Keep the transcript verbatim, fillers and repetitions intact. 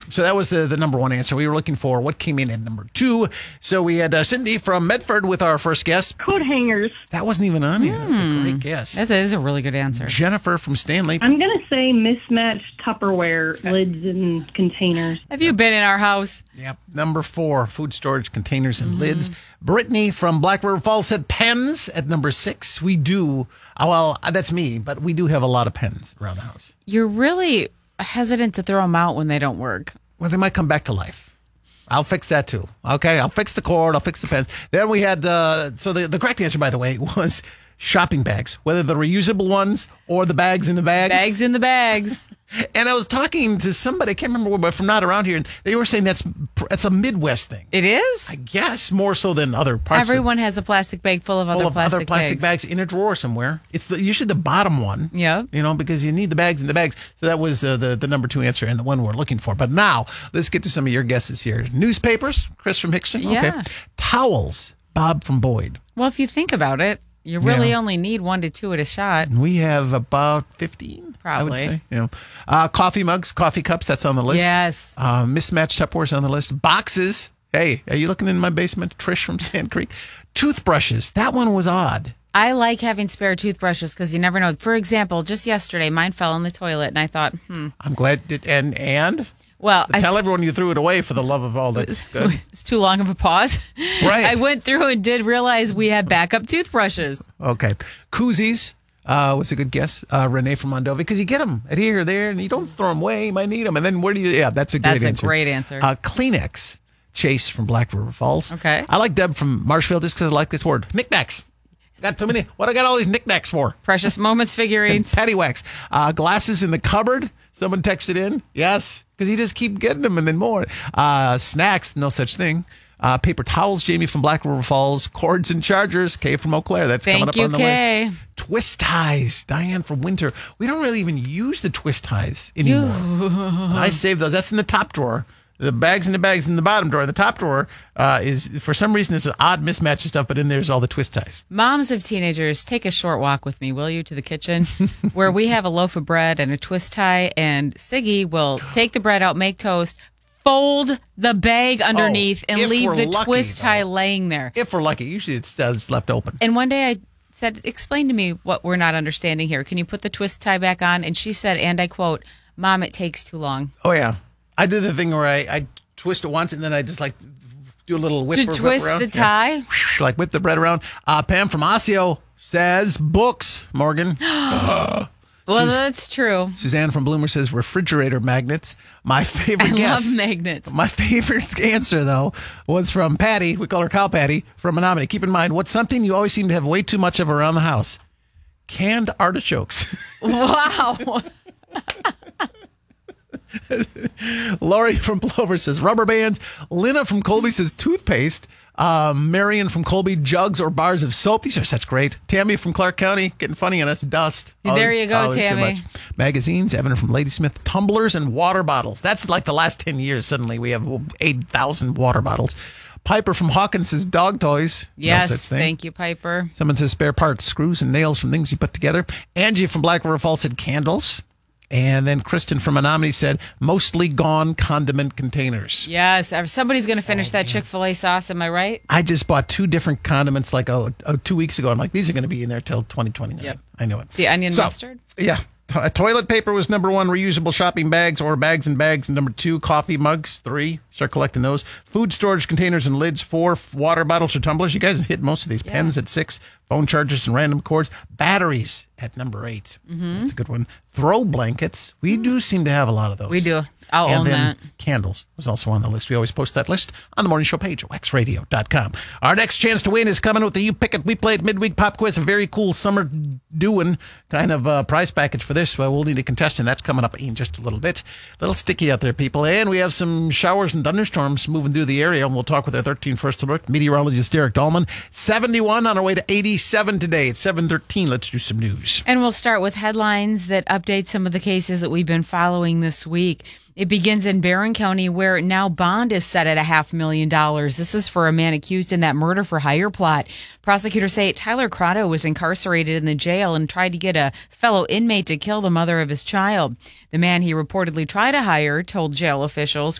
So that was the, the number one answer. We were looking for what came in at number two. So we had uh, Cindy from Medford with our first guess. Coat hangers. That wasn't even on here. Hmm. That's a great guess. That is a really good answer. Jennifer from Stanley. I'm going to say mismatched Tupperware lids and containers. Have you been in our house? Yep. Number four, food storage containers and mm-hmm. lids. Brittany from Black River Falls said pens at number six. We do, oh, well, that's me, but we do have a lot of pens around the house. You're really hesitant to throw them out when they don't work. Well, they might come back to life. I'll fix that too. Okay, I'll fix the cord. I'll fix the pens. Then we had, uh, so the, the correct answer, by the way, was shopping bags, whether the reusable ones or the bags in the bags. Bags in the bags. And I was talking to somebody, I can't remember, but from not around here, and they were saying that's that's a Midwest thing. It is? I guess more so than other parts. Everyone of, has a plastic bag full of full other of plastic other plastic bags. bags in a drawer somewhere. It's the, usually the bottom one. Yeah. You know, because you need the bags in the bags. So that was uh, the, the number two answer and the one we're looking for. But now, let's get to some of your guesses here. Newspapers, Chris from Hickston. Yeah. Okay. Towels, Bob from Boyd. Well, if you think about it, you really Yeah. only need one to two at a shot. We have about fifteen, Probably. I would say. You know, uh, coffee mugs, coffee cups, that's on the list. Yes. Uh, mismatched Tupperware's on the list. Boxes. Hey, are you looking in my basement? Trish from Sand Creek. Toothbrushes. That one was odd. I like having spare toothbrushes because you never know. For example, just yesterday, mine fell in the toilet, and I thought, hmm. I'm glad. It, and and Well, tell I, everyone you threw it away for the love of all that's good. It's too long of a pause. Right. I went through and did realize we had backup toothbrushes. Okay. Koozies uh, was a good guess. Uh, Renee from Mondovi. Because you get them at here or there, and you don't throw them away. You might need them. And then where do you? Yeah, that's a great That's a answer. great answer. Uh, Kleenex. Chase from Black River Falls. Okay. I like Deb from Marshfield just because I like this word. Knickknacks. Got too many. What I got all these knickknacks for? Precious Moments figurines. Paddywhacks. Uh, glasses in the cupboard. Someone texted in. Yes. Because you just keep getting them and then more. Uh, snacks. No such thing. Uh, paper towels. Jamie from Black River Falls. Cords and chargers. Kay from Eau Claire. That's Thank coming up you, on the Kay. list. Twist ties. Diane from Winter. We don't really even use the twist ties anymore. I save those. That's in the top drawer. The bags in the bags in the bottom drawer. The top drawer uh, is, for some reason, it's an odd mismatch of stuff, but in there's all the twist ties. Moms of teenagers, take a short walk with me, will you, to the kitchen, where we have a loaf of bread and a twist tie, and Siggy will take the bread out, make toast, fold the bag underneath, Oh, and if leave we're the lucky, twist tie though. laying there. If we're lucky. Usually it's, uh, it's left open. And one day I said, explain to me what we're not understanding here. Can you put the twist tie back on? And she said, and I quote, Mom, it takes too long. Oh, yeah. I do the thing where I, I twist it once and then I just like do a little whip To or whip twist around. the tie? Yeah. Like whip the bread around. Uh, Pam from Osseo says books, Morgan. uh, Well, Sus- that's true. Suzanne from Bloomer says refrigerator magnets. My favorite I guess. love magnets. My favorite answer, though, was from Patty. We call her Cow Patty from Menominee. Keep in mind, what's something you always seem to have way too much of around the house? Canned artichokes. Wow. Lori from Plover says rubber bands. Lena from Colby says toothpaste. Um, Marion from Colby, jugs or bars of soap. These are such great. Tammy from Clark County, getting funny on us. Dust. There you go, always too Tammy. much. Magazines. Evan from Ladysmith. Tumblers and water bottles. That's like the last ten years. Suddenly we have eight thousand water bottles. Piper from Hawkins says dog toys. No Yes, such thing. thank you, Piper. Someone says spare parts, screws and nails from things you put together. Angie from Black River Falls said candles. And then Kristen from Menominee said mostly gone condiment containers. Yes, somebody's going to finish that Chick-fil-A sauce. Am I right? I just bought two different condiments like oh, oh two weeks ago. I'm like, these are going to be in there till twenty twenty-nine. Yep. I know it. The onion So, mustard? Yeah. To- toilet paper was number one. Reusable shopping bags or bags and bags. Number two, coffee mugs. Three, start collecting those. Food storage containers and lids. Four, f- water bottles or tumblers. You guys have hit most of these. Yeah. Pens at six. Phone chargers and random cords. Batteries at number eight. Mm-hmm. That's a good one. Throw blankets. We do seem to have a lot of those. We do. I'll and own then that. candles was also on the list. We always post that list on the morning show page at wax radio dot com. Our next chance to win is coming with the You Pick It, We Play It midweek pop quiz. A very cool summer doing kind of uh, prize package for this. Well, we'll need a contestant. That's coming up in just a little bit. A little sticky out there, people. And we have some showers and thunderstorms moving through the area. And we'll talk with our thirteen First Alert meteorologist Derek Dahlman. seventy-one on our way to eighty-seven today. It's seven thirteen. Let's do some news. And we'll start with headlines that update some of the cases that we've been following this week. It begins in Barron County, where now bond is set at a half million dollars. This is for a man accused in that murder for hire plot. Prosecutors say Tyler Crotto was incarcerated in the jail and tried to get a fellow inmate to kill the mother of his child. The man he reportedly tried to hire told jail officials